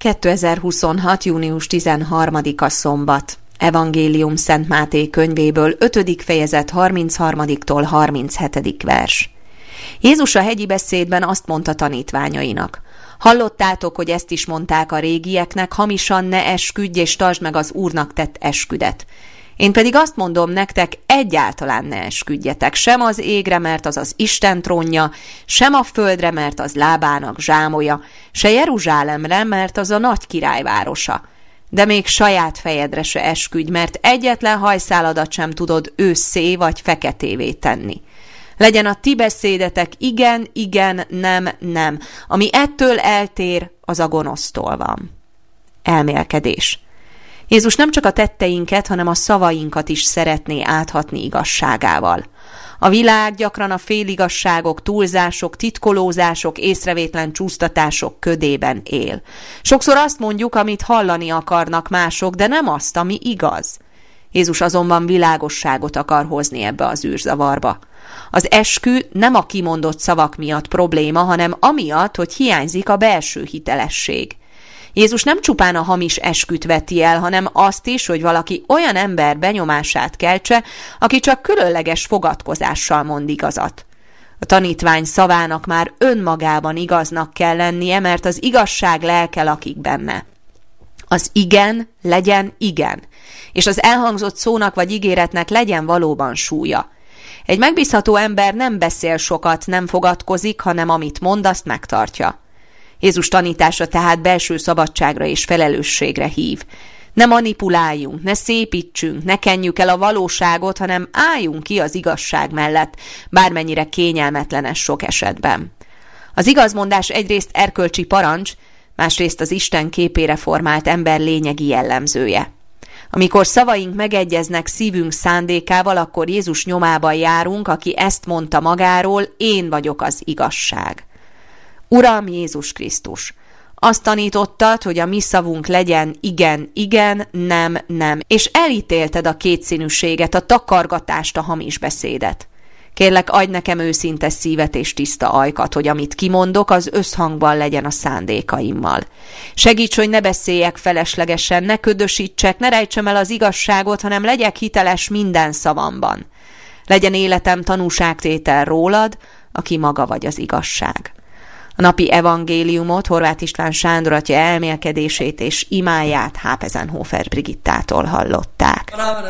2026. június 13-a szombat. Evangélium Szent Máté könyvéből 5. fejezet 33-tól 37. vers. Jézus a hegyi beszédben azt mondta tanítványainak: hallottátok, hogy ezt is mondták a régieknek, hamisan ne esküdj, és tartsd meg az Úrnak tett esküdet. Én pedig azt mondom nektek, egyáltalán ne esküdjetek, sem az égre, mert az az Isten trónja, sem a földre, mert az lábának zsámolja, se Jeruzsálemre, mert az a nagy királyvárosa. De még saját fejedre se esküdj, mert egyetlen hajszáladat sem tudod ősszé vagy feketévé tenni. Legyen a ti beszédetek igen, igen, nem, nem. Ami ettől eltér, az a gonosztól van. Elmélkedés. Jézus nem csak a tetteinket, hanem a szavainkat is szeretné áthatni igazságával. A világ gyakran a féligasságok, túlzások, titkolózások, észrevétlen csúsztatások ködében él. Sokszor azt mondjuk, amit hallani akarnak mások, de nem azt, ami igaz. Jézus azonban világosságot akar hozni ebbe az űrzavarba. Az eskü nem a kimondott szavak miatt probléma, hanem amiatt, hogy hiányzik a belső hitelesség. Jézus nem csupán a hamis esküt veti el, hanem azt is, hogy valaki olyan ember benyomását keltse, aki csak különleges fogadkozással mond igazat. A tanítvány szavának már önmagában igaznak kell lennie, mert az igazság lelke lakik benne. Az igen legyen igen, és az elhangzott szónak vagy ígéretnek legyen valóban súlya. Egy megbízható ember nem beszél sokat, nem fogadkozik, hanem amit mond, azt megtartja. Jézus tanítása tehát belső szabadságra és felelősségre hív. Ne manipuláljunk, ne szépítsünk, ne kenjük el a valóságot, hanem álljunk ki az igazság mellett, bármennyire kényelmetlen ez sok esetben. Az igazmondás egyrészt erkölcsi parancs, másrészt az Isten képére formált ember lényegi jellemzője. Amikor szavaink megegyeznek szívünk szándékával, akkor Jézus nyomában járunk, aki ezt mondta magáról: én vagyok az igazság. Uram Jézus Krisztus, azt tanítottad, hogy a mi szavunk legyen igen, igen, nem, nem, és elítélted a kétszínűséget, a takargatást, a hamis beszédet. Kérlek, adj nekem őszinte szívet és tiszta ajkat, hogy amit kimondok, az összhangban legyen a szándékaimmal. Segíts, hogy ne beszéljek feleslegesen, ne ködösítsek, ne rejtsem el az igazságot, hanem legyek hiteles minden szavamban. Legyen életem tanúságtétel rólad, aki maga vagy az igazság. A napi evangéliumot Horváth István Sándor atya elmélkedését és imáját Hápezenhofer Brigittától hallották.